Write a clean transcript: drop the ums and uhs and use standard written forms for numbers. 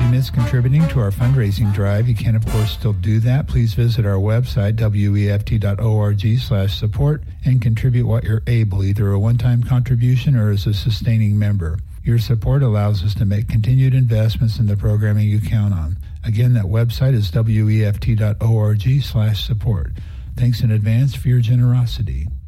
missed contributing to our fundraising drive, you can, of course, still do that. Please visit our website, weft.org/support, and contribute what you're able, either a one-time contribution or as a sustaining member. Your support allows us to make continued investments in the programming you count on. Again, that website is weft.org/support. Thanks in advance for your generosity.